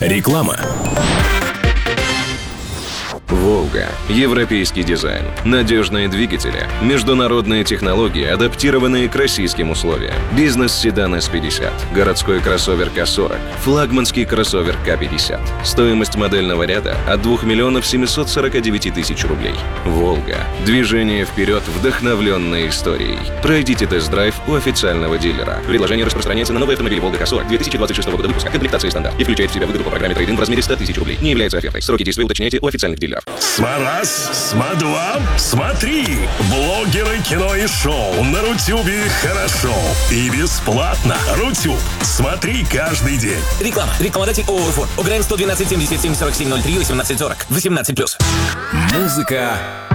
Реклама. «Волга». Европейский дизайн, надежные двигатели, международные технологии, адаптированные к российским условиям. Бизнес-седан S50, городской кроссовер К40, флагманский кроссовер К50. Стоимость модельного ряда от 2 миллионов 749 тысяч рублей. «Волга». Движение вперед, вдохновленное историей. Пройдите тест-драйв у официального дилера. Предложение распространяется на новые автомобили «Волга К40» 2026 года выпуска. Комплектация стандарт и включает в себя выгоду по программе трейд-ин в размере 100 тысяч рублей. Не является офертой. Сроки действия уточняйте у официальных дилеров. Смараз, Смадва, смотри! Блогеры, кино и шоу на Рутюбе хорошо и бесплатно. Рутюб, смотри каждый день. Реклама. Рекламодатель ООО «Форд». ОГРН 112 77 47 03 18 40. 18+. Музыка